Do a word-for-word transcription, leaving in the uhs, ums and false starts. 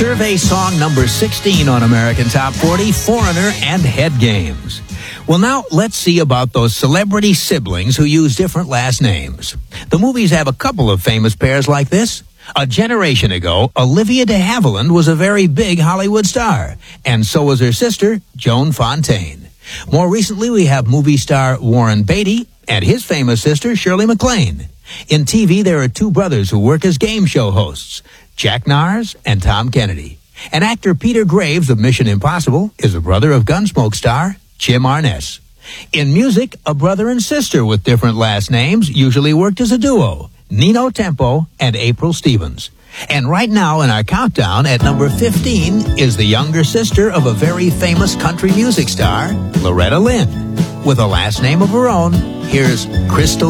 Survey song number sixteen on American Top forty, Foreigner and Head Games. Well, now let's see about those celebrity siblings who use different last names. The movies have a couple of famous pairs like this. A generation ago, Olivia de Havilland was a very big Hollywood star, and so was her sister, Joan Fontaine. More recently, we have movie star Warren Beatty and his famous sister, Shirley MacLaine. In T V, there are two brothers who work as game show hosts, Jack Nars and Tom Kennedy. And actor Peter Graves of Mission Impossible is a brother of Gunsmoke star Jim Arness. In music, a brother and sister with different last names usually worked as a duo, Nino Tempo and April Stevens. And right now in our countdown at number fifteen is the younger sister of a very famous country music star, Loretta Lynn. With a last name of her own, here's Crystal